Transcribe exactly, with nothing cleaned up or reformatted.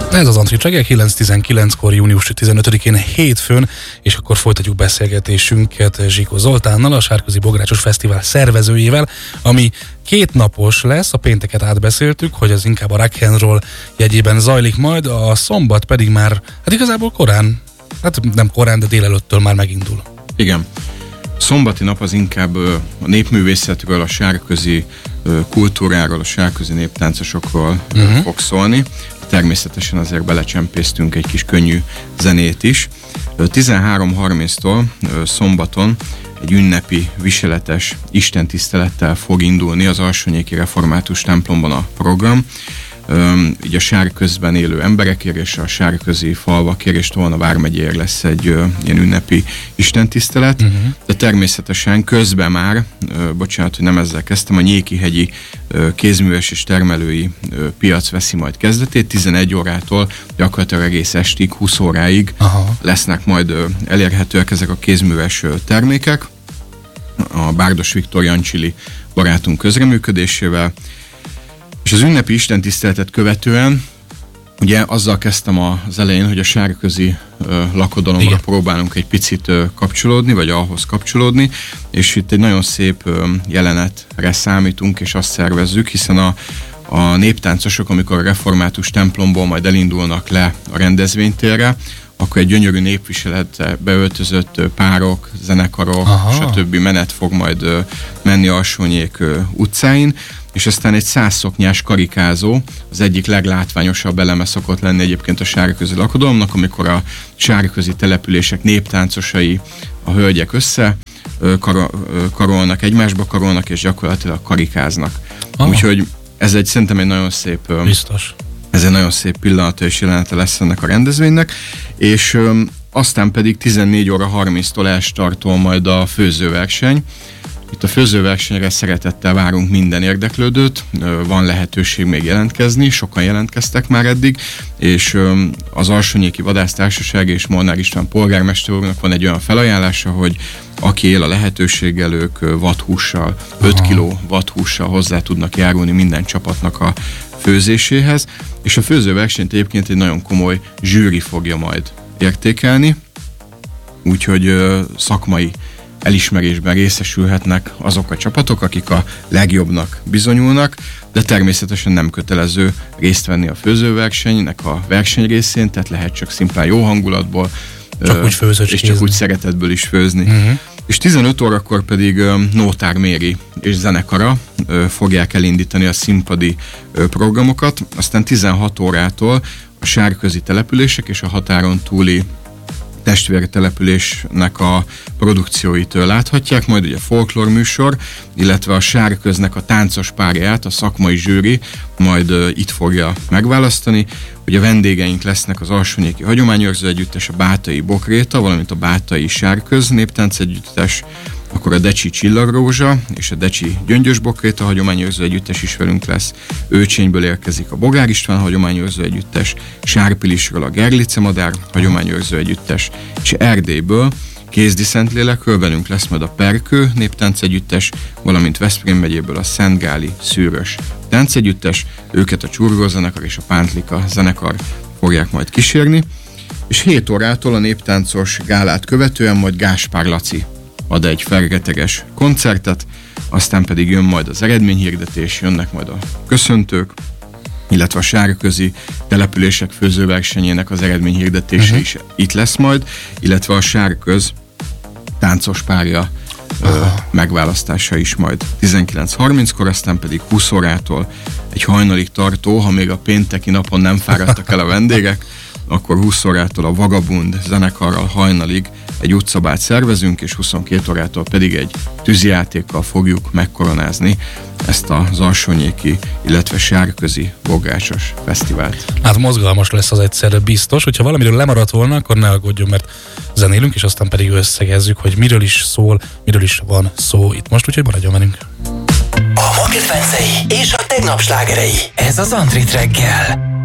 Ez az Antrit reggel, kilenc tizenkilenckor, június tizenötödikén hétfőn, és akkor folytatjuk beszélgetésünket Zsikó Zoltánnal, a Sárközi Bográcsos Fesztivál szervezőjével, ami két napos lesz. A pénteket átbeszéltük, hogy az inkább a rock and roll jegyében zajlik majd, a szombat pedig már, hát igazából korán, hát nem korán, de délelőttől már megindul. Igen. Szombati nap az inkább a népművészetről, a sárközi kultúráról, a sárközi néptáncosokról uh-huh. fog szólni. Természetesen azért belecsempésztünk egy kis könnyű zenét is. tizenhárom harminctól szombaton egy ünnepi, viseletes istentisztelettel fog indulni az Alsónyéki Református templomban a program. Így a Sárközben élő emberekért és a sárközi falvakért és Tolna vármegyéért lesz egy ö, ilyen ünnepi istentisztelet, uh-huh. de természetesen közben már, ö, bocsánat, hogy nem ezzel kezdtem, a Nyéki-hegyi ö, kézműves és termelői ö, piac veszi majd kezdetét, tizenegy órától gyakorlatilag egész estig, húsz óráig Aha. lesznek majd ö, elérhetőek ezek a kézműves ö, termékek, a Bárdos Viktor Jancsili barátunk közreműködésével. És az ünnepi istentiszteletet követően, ugye azzal kezdtem az elején, hogy a sárközi ö, lakodalomra Igen. próbálunk egy picit ö, kapcsolódni, vagy ahhoz kapcsolódni, és itt egy nagyon szép ö, jelenetre számítunk, és azt szervezzük, hiszen a, a néptáncosok, amikor a református templomból majd elindulnak le a rendezvénytérre, akkor egy gyönyörű népviseletbe beöltözött párok, zenekarok, Aha. stb. Menet fog majd ö, menni Alsónyék ö, utcáin, és aztán egy százszoknyás karikázó, az egyik leglátványosabb eleme szokott lenni egyébként a sárközi lakodalomnak, amikor a sárközi települések néptáncosai, a hölgyek össze kar- karolnak, egymásba karolnak, és gyakorlatilag karikáznak. Aha. Úgyhogy ez egy, szerintem egy nagyon szép... Biztos. Ez egy nagyon szép pillanata és jelenete lesz ennek a rendezvénynek, és öm, aztán pedig tizennégy óra harminctól elstartol majd a főzőverseny. Itt a főzőversenyre szeretettel várunk minden érdeklődőt, van lehetőség még jelentkezni, sokan jelentkeztek már eddig, és az Alsónyéki Vadásztársaság és Molnár István polgármester úrnak van egy olyan felajánlása, hogy aki él a lehetőséggel, ők vadhússal, öt kiló vadhússal hozzá tudnak járulni minden csapatnak a főzéséhez, és a főzőversenyt egyébként egy nagyon komoly zsűri fogja majd értékelni, úgyhogy szakmai elismerésben részesülhetnek azok a csapatok, akik a legjobbnak bizonyulnak, de természetesen nem kötelező részt venni a főzőversenynek a versenyrészén, tehát lehet csak szimplán jó hangulatból, csak úgy főzős és csak úgy szeretetből is főzni. Uh-huh. És tizenöt órakor pedig Nótár Méri és zenekara fogják elindítani a színpadi programokat, aztán tizenhat órától a sárközi települések és a határon túli testvértelepülésnek a produkcióit láthatják, majd ugye folklór műsor, illetve a Sárköznek a táncos párját a szakmai zsűri majd uh, itt fogja megválasztani. Ugye vendégeink lesznek az Alsónyéki Hagyományőrző Együttes, a Bátai Bokréta, valamint a Bátai Sárköz néptánc együttes, akkor a Decsi Csillagrózsa és a Decsi Gyöngyös Bokréta Hagyományőrző Együttes is velünk lesz. Őcsényből érkezik a Bogár István Hagyományőrző Együttes, Sárpilisről a Gerlice Madár Hagyományőrző Együttes, és Erdélyből, Kézdi Szentlélekről velünk lesz majd a Perkő néptánc együttes, valamint Veszprém megyéből a Szent Gáli Szűrös táncegyüttes, őket a Csurgó zenekar és a Pántlika zenekar fogják majd kísérni, és hét órától a néptáncos gálát követően majd Gáspár Laci ad egy fergeteges koncertet, aztán pedig jön majd az eredményhirdetés, jönnek majd a köszöntők, illetve a sárközi települések főzőversenyének az eredményhirdetése uh-huh. is itt lesz majd, illetve a Sárköz táncos párja uh-huh. ö, megválasztása is majd tizenkilenc harminckor, aztán pedig húsz órától egy hajnalig tartó, ha még a pénteki napon nem fáradtak el a vendégek, akkor húsz órától a Vagabund zenekarral hajnalig egy utcabát szervezünk, és huszonkét órától pedig egy tűzijátékkal fogjuk megkoronázni ezt az Alsónyéki, illetve Sárközi Bográcsos Fesztivált. Hát mozgalmas lesz az egyszerre biztos, hogyha valamiről lemaradt volna, akkor ne aggódjon, mert zenélünk, és aztán pedig összegezzük, hogy miről is szól, miről is van szó itt most, úgyhogy maradjon velünk. A ma kedvencei és a tegnap slágerei. Ez az Antrit reggel.